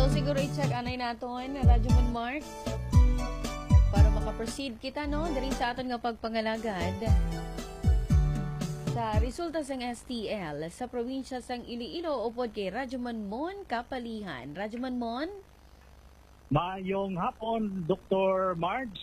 So siguro i-check anay naton Radyo Mark para makaproceed kita no diri sa aton nga pagpangalagad sa resulta sang STL sa probinsya sang Iloilo upod kay Radyo Mon Kapalihan. Radyo Mon. Mayong hapon, Dr. Marge.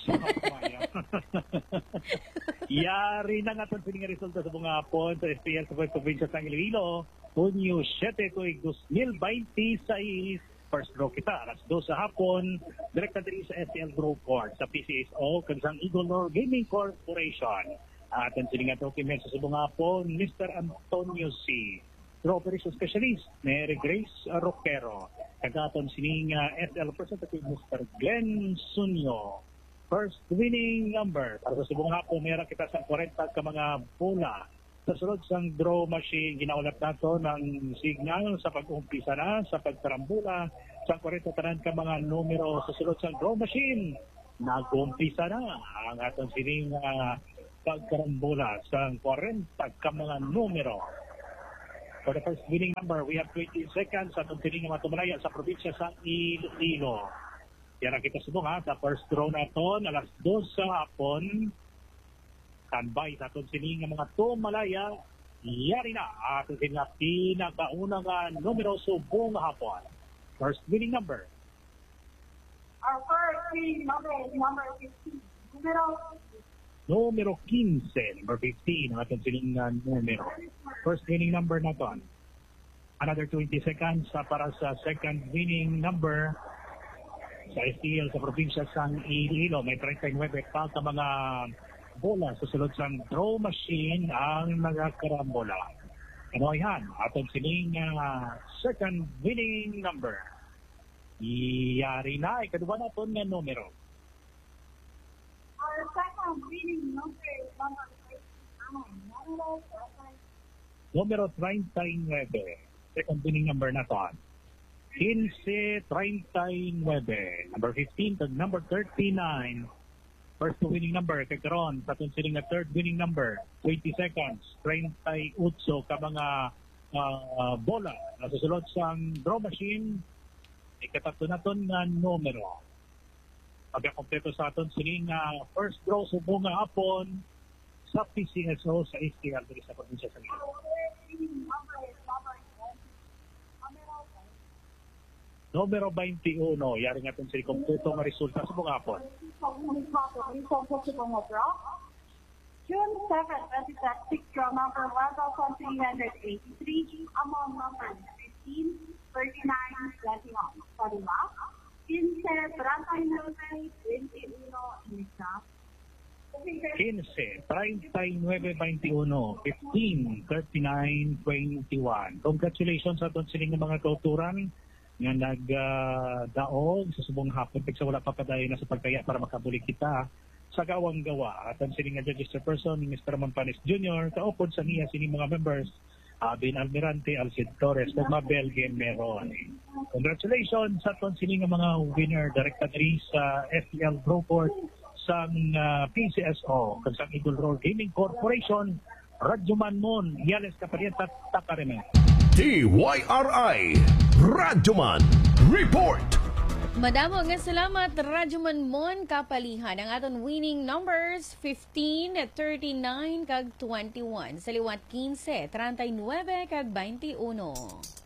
Yari na nga itong sining resulta sa mga hapon sa STL sa probinsya sang Iloilo. Hunyo 7 tuig 2026. First draw kita. Alas 2 sa hapon. Direkta diri sa STL Group Court sa PCSO kansang Eagle Lore Gaming Corporation. At ang sining ato kimen sa mga hapon, Mr. Antonio C. Draw Operation Specialist, Mary Grace Roquero. Kagaton sining SL Representative Mr. Glenn Sunyo. First winning number. Para sa subong hapon, meron kita sa 40 ka mga bola. Sa sunod sang draw machine, ginaulat nato ng signal sa pag-umpisa na, sa pagkarambula. Sa 40 tanan ka mga numero sa sunod sang draw machine. Nag-umpisa na ang atong sining pagkarambula sa 40 ka mga numero. For the first winning number, we have 20 seconds sa tuntiling nga matumalaya sa probinsya sa Iloilo. Yan ang kita subong sa first draw na ito, alas 2 sa hapon. Standby sa tuntiling nga mga tumalaya. Yari na ating nga pinakaunang numero subong hapon. First winning number. Our first winning number is number 15. Numero 15, number 15, ang ating siling numero. First winning number na to. Another 20 seconds para sa second winning number sa STL sa probinsya sang Iloilo. May 39 pa sa mga bola sa sulod sang draw machine ang nagakarambola. Ano yan? Atong siling second winning number. Iyari na, ikaduwa na ito nga numero. Our second winning number is number 39. Numero 39. Second winning number na to. 15-39. Number 15 to number 39. First winning number kagkaroon sa tunsiling na third winning number. 20 seconds. 38 ka mga bola na susulod sa draw machine. Ikatatlo na ito nga numero. Pagkakompleto sa aton sining first draw subong nga hapon sa PCSO sa STL diri sa probinsya sa Iloilo. Numero 21, yari nga itong sila kompleto nga resulta sa mga hapon. June 7, 2026, draw number 1,383, among numbers 15, 39, 21. Sorry, ma'am. 15, 39, 21, isa. 15, 39, 21, 15, 39, 21. Congratulations sa itong siling mga kauturan nga nagdaog sa subong hapon sa wala papadayon na sa pagkaya para makabulik kita sa gawang gawa. At ang siling nga registered person ni Mr. Mampanis Jr. kaupod sa niya sining mga members Abin Almirante, Alcid Torres, ug Mabel Meron. Congratulations sa itong siling mga winner direkta diri sa STL Groport sa PCSO kansang Eagle Lore Gaming Corporation. Radyo Mon, Yales Kaparieta, Takareme. DYRI Radyoman Report. Madamo nga salamat Radyo Mon Kapalihan. Ang aton winning numbers 15, 39 kag 21. Sa liwat 15, 39 kag 21.